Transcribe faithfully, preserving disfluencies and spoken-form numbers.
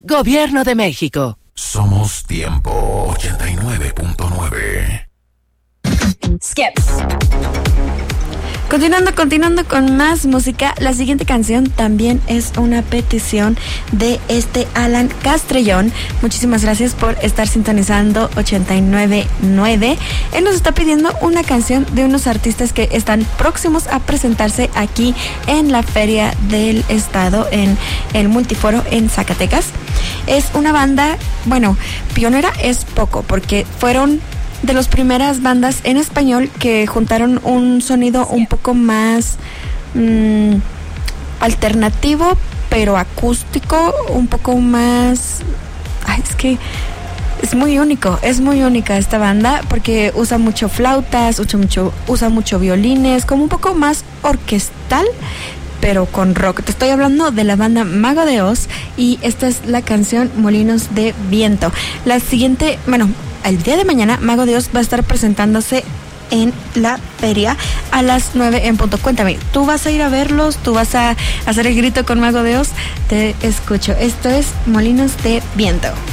Gobierno de México. Somos Tiempo ochenta y nueve punto nueve. Skip. Continuando, continuando con más música, la siguiente canción también es una petición de este Alan Castrellón. Muchísimas gracias por estar sintonizando ochenta y nueve punto nueve. Él nos está pidiendo una canción de unos artistas que están próximos a presentarse aquí en la Feria del Estado, en el Multiforo en Zacatecas. Es una banda, bueno, pionera es poco, porque fueron de las primeras bandas en español que juntaron un sonido un poco más mmm, alternativo, pero acústico, un poco más... Ay, es que es muy único, es muy única esta banda porque usa mucho flautas, usa mucho, usa mucho violines, como un poco más orquestal, pero con rock. Te estoy hablando de la banda Mago de Oz y esta es la canción Molinos de Viento. La siguiente, bueno, el día de mañana Mago de Oz va a estar presentándose en la feria a las nueve en punto. Cuéntame, ¿tú vas a ir a verlos? ¿Tú vas a hacer el grito con Mago de Oz? Te escucho. Esto es Molinos de Viento.